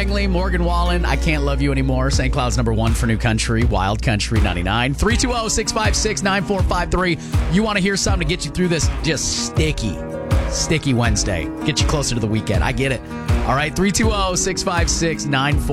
Langley, Morgan Wallen, I Can't Love You Anymore. St. Cloud's number 1 for New Country, Wild Country 99. 320-656-9453. You want to hear something to get you through this just sticky Wednesday. Get you closer to the weekend. I get it. All right, 320-656-9453.